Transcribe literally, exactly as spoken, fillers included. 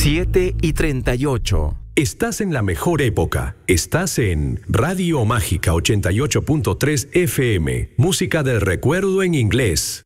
siete y treinta y ocho. Estás en la mejor época. Estás en Radio Mágica ochenta y ocho punto tres F M. Música del recuerdo en inglés.